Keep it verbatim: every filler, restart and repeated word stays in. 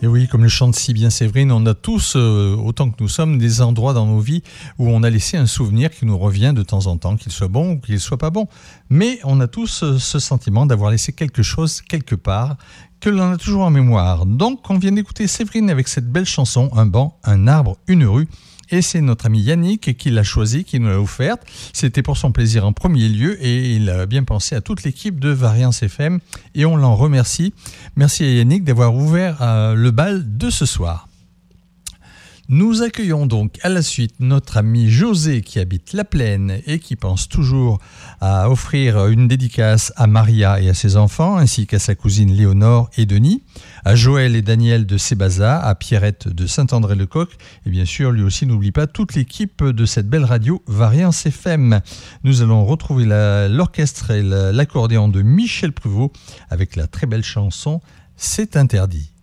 Et oui, comme le chante si bien Séverine, on a tous, euh, autant que nous sommes, des endroits dans nos vies où on a laissé un souvenir qui nous revient de temps en temps, qu'il soit bon ou qu'il soit pas bon. Mais on a tous euh, ce sentiment d'avoir laissé quelque chose quelque part, que l'on a toujours en mémoire. Donc, on vient d'écouter Séverine avec cette belle chanson, Un banc, un arbre, une rue. Et c'est notre ami Yannick qui l'a choisi, qui nous l'a offerte. C'était pour son plaisir en premier lieu et il a bien pensé à toute l'équipe de Variance F M et on l'en remercie. Merci à Yannick d'avoir ouvert euh, le bal de ce soir. Nous accueillons donc à la suite notre ami José qui habite La Plaine et qui pense toujours à offrir une dédicace à Maria et à ses enfants ainsi qu'à sa cousine Léonore et Denis, à Joël et Daniel de Sébaza, à Pierrette de Saint-André-le-Coq et bien sûr lui aussi n'oublie pas toute l'équipe de cette belle radio Variance F M. Nous allons retrouver la, l'orchestre et la, l'accordéon de Michel Pruvot avec la très belle chanson C'est interdit.